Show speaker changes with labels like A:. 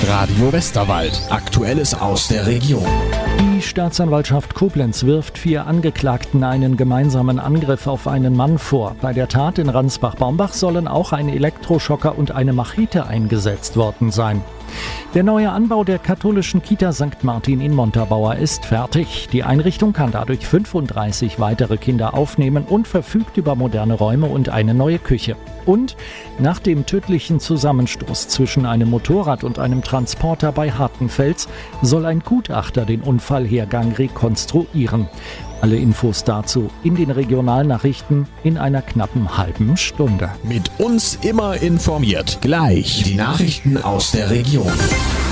A: Radio Westerwald. Aktuelles aus der Region.
B: Die Staatsanwaltschaft Koblenz wirft 4 Angeklagten einen gemeinsamen Angriff auf einen Mann vor. Bei der Tat in Ransbach-Baumbach sollen auch ein Elektroschocker und eine Machete eingesetzt worden sein. Der neue Anbau der katholischen Kita St. Martin in Montabaur ist fertig. Die Einrichtung kann dadurch 35 weitere Kinder aufnehmen und verfügt über moderne Räume und eine neue Küche. Und nach dem tödlichen Zusammenstoß zwischen einem Motorrad und einem Transporter bei Hartenfels soll ein Gutachter den Unfallhergang rekonstruieren. Alle Infos dazu in den Regionalnachrichten in einer knappen halben Stunde.
A: Mit uns immer informiert. Gleich die Nachrichten aus der Region.